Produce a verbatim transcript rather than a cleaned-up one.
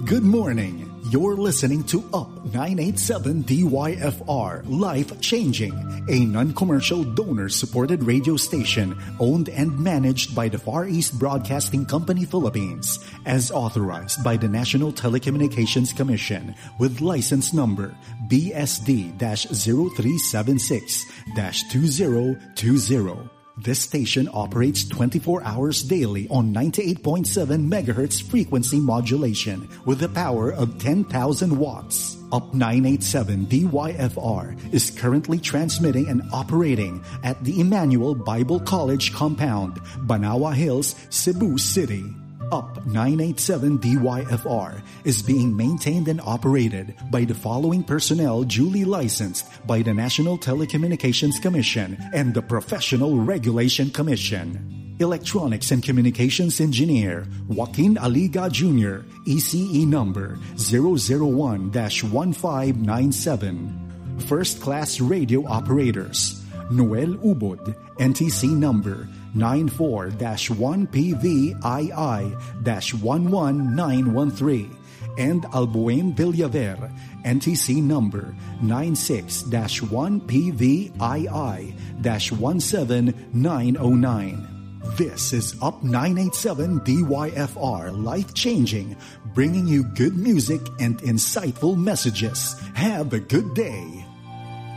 Good morning. You're listening to Up nine eighty-seven D Y F R, Life Changing, a non-commercial donor-supported radio station owned and managed by the Far East Broadcasting Company Philippines, as authorized by the National Telecommunications Commission with license number B S D zero three seven six two zero two zero. This station operates twenty-four hours daily on ninety-eight point seven megahertz frequency modulation with a power of ten thousand watts. Up nine eighty-seven D Y F R is currently transmitting and operating at the Emmanuel Bible College compound, Banawa Hills, Cebu City. Up nine eighty-seven D Y F R is being maintained and operated by the following personnel duly licensed by the National Telecommunications Commission and the Professional Regulation Commission. Electronics and Communications Engineer Joaquin Aliga Junior, E C E number zero zero one dash one five nine seven. First Class Radio Operators Noel Ubod, N T C number nine four dash one P V I I dash one one nine one three, and Albuin Villaver, N T C number nine six dash one P V I I dash one seven nine zero nine. This is Up nine eighty-seven D Y F R, Life Changing, bringing you good music and insightful messages. Have a good day.